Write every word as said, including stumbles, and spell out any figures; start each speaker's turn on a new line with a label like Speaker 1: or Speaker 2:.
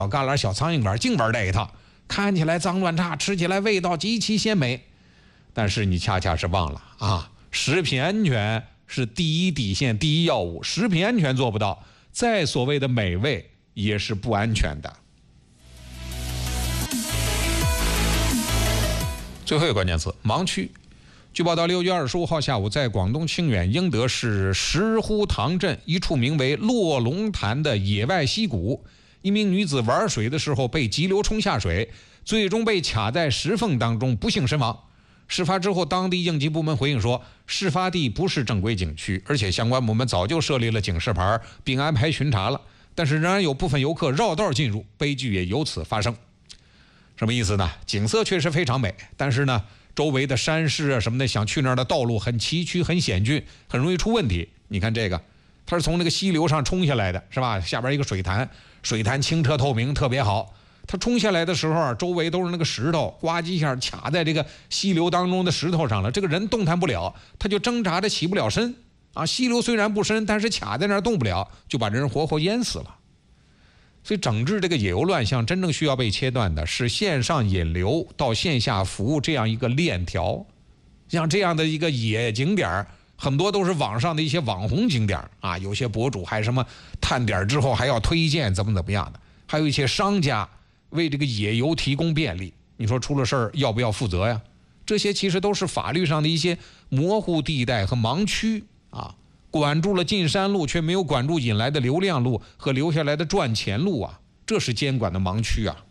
Speaker 1: 旮旯、小苍蝇馆净玩这一套，看起来脏乱差，吃起来味道极其鲜美。但是你恰恰是忘了啊，食品安全是第一底线、第一要务，食品安全做不到，再所谓的美味也是不安全的。最后一个关键词：盲区。据报道，六月二十五号下午，在广东清远英德市石呼塘镇一处名为落龙潭的野外溪谷，一名女子玩水的时候被急流冲下水，最终被卡在石缝当中，不幸身亡。事发之后，当地应急部门回应说，事发地不是正规景区，而且相关部门早就设立了警示牌，并安排巡查了，但是仍然有部分游客绕道进入，悲剧也由此发生。什么意思呢？景色确实非常美，但是呢，周围的山势啊什么的，想去那儿的道路很崎岖、很险峻，很容易出问题。你看这个，它是从那个溪流上冲下来的，是吧？下边一个水潭，水潭清澈透明，特别好。它冲下来的时候啊，周围都是那个石头，呱唧一下卡在这个溪流当中的石头上了，这个人动弹不了，他就挣扎着起不了身啊。溪流虽然不深，但是卡在那儿动不了，就把人活活淹死了。所以整治这个野游乱象，真正需要被切断的是线上引流到线下服务这样一个链条。像这样的一个野景点，很多都是网上的一些网红景点啊，有些博主还什么探点之后还要推荐怎么怎么样的，还有一些商家为这个野游提供便利，你说出了事儿要不要负责呀？这些其实都是法律上的一些模糊地带和盲区啊。管住了进山路，却没有管住引来的流量路和留下来的赚钱路啊，这是监管的盲区啊。